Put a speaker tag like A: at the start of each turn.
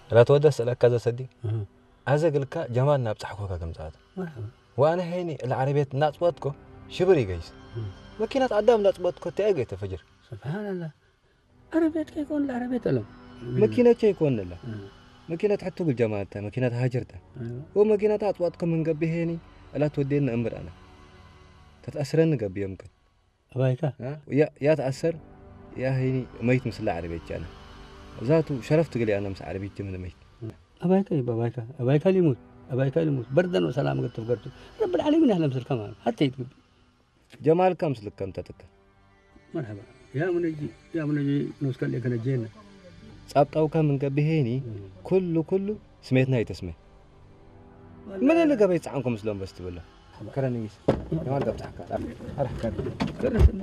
A: لا تودى سألك كذا صدق أزقلك جمالنا بصحكوك كم ساعة وأنا هيني العربية ناطبتكو شبري جيس ماكينة عدام ناطبتكو تأجي تفجر
B: سبحان الله عربية كيكون العربية لهم
A: ماكينة كيكون لا ماكينة حتى بالجمالتها ماكينة هاجرتها وماكينة أطبتكم من قبي هيني لا تودينا أمر أنا تتأثرن قبي يمكن
B: أبايكا
A: يا تأثر يا هيني ميت مثل العربية أنا ذاته شرفت قلي أنا مس عربيتي من ميت
B: أبايكا يبقى أبايكا يموت أبايكا يموت بردا وسلام قلت فقرته رب العالمين أهلا مسل كمان حتى يتقب
A: جمال كم سلك كم تتك
B: مرحبا يا منجي نوسكال لك نجينا
A: صابطاو كم من قبي هيني كله سميتنا يتسمع من اللي قبي يصعنكم مسلم بس تقول له كرنيس جمال قبي تحكى أروح كرن